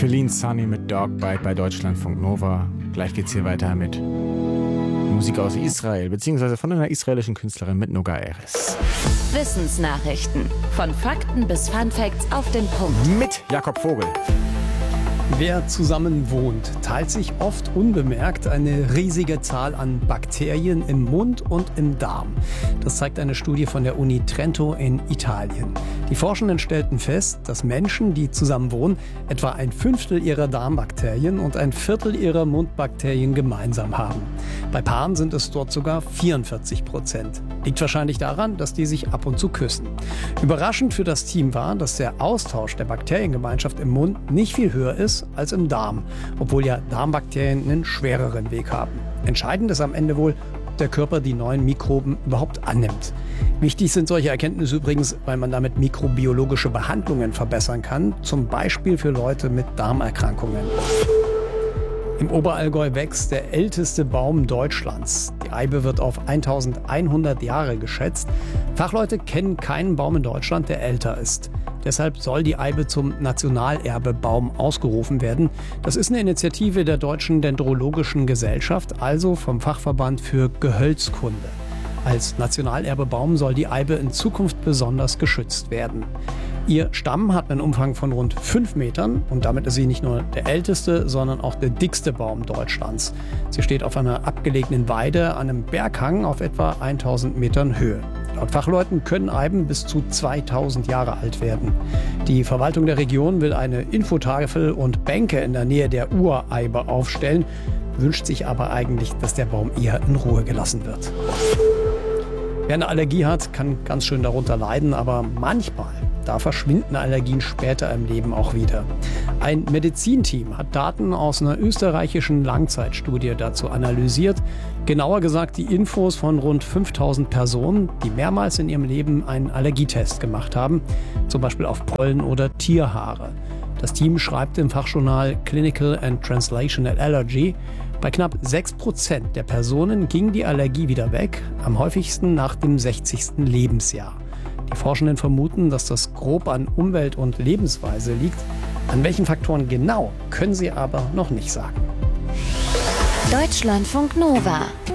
Feline Sunny mit Dogbite bei Deutschlandfunk Nova. Gleich geht's hier weiter mit Musik aus Israel, beziehungsweise von einer israelischen Künstlerin mit Noga Erez. Wissensnachrichten. Von Fakten bis Funfacts auf den Punkt. Mit Jakob Vogel. Wer zusammen wohnt, teilt sich oft unbemerkt eine riesige Zahl an Bakterien im Mund und im Darm. Das zeigt eine Studie von der Uni Trento in Italien. Die Forschenden stellten fest, dass Menschen, die zusammen wohnen, etwa 1/5 ihrer Darmbakterien und 1/4 ihrer Mundbakterien gemeinsam haben. Bei Paaren sind es dort sogar 44%. Liegt wahrscheinlich daran, dass die sich ab und zu küssen. Überraschend für das Team war, dass der Austausch der Bakteriengemeinschaft im Mund nicht viel höher ist als im Darm, obwohl ja Darmbakterien einen schwereren Weg haben. Entscheidend ist am Ende wohl, ob der Körper die neuen Mikroben überhaupt annimmt. Wichtig sind solche Erkenntnisse übrigens, weil man damit mikrobiologische Behandlungen verbessern kann, zum Beispiel für Leute mit Darmerkrankungen. Im Oberallgäu wächst der älteste Baum Deutschlands. Die Eibe wird auf 1100 Jahre geschätzt. Fachleute kennen keinen Baum in Deutschland, der älter ist. Deshalb soll die Eibe zum Nationalerbebaum ausgerufen werden. Das ist eine Initiative der Deutschen Dendrologischen Gesellschaft, also vom Fachverband für Gehölzkunde. Als Nationalerbebaum soll die Eibe in Zukunft besonders geschützt werden. Ihr Stamm hat einen Umfang von rund 5 Metern und damit ist sie nicht nur der älteste, sondern auch der dickste Baum Deutschlands. Sie steht auf einer abgelegenen Weide an einem Berghang auf etwa 1000 Metern Höhe. Laut Fachleuten können Eiben bis zu 2000 Jahre alt werden. Die Verwaltung der Region will eine Infotafel und Bänke in der Nähe der Ureibe aufstellen, wünscht sich aber eigentlich, dass der Baum eher in Ruhe gelassen wird. Wer eine Allergie hat, kann ganz schön darunter leiden, aber manchmal, da verschwinden Allergien später im Leben auch wieder. Ein Medizinteam hat Daten aus einer österreichischen Langzeitstudie dazu analysiert. Genauer gesagt die Infos von rund 5000 Personen, die mehrmals in ihrem Leben einen Allergietest gemacht haben, zum Beispiel auf Pollen oder Tierhaare. Das Team schreibt im Fachjournal Clinical and Translational Allergy, bei knapp 6% der Personen ging die Allergie wieder weg, am häufigsten nach dem 60. Lebensjahr. Die Forschenden vermuten, dass das grob an Umwelt und Lebensweise liegt. An welchen Faktoren genau, können sie aber noch nicht sagen. Deutschlandfunk Nova.